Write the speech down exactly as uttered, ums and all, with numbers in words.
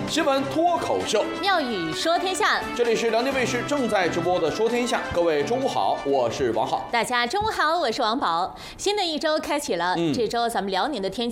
新闻脱口秀， 妙语说天下。 这里是辽宁卫视正在直播的《说天下》，各位中午好，我是王浩。 大家中午好，我是王宝。新的一周开启了，嗯、这周咱们辽宁的天气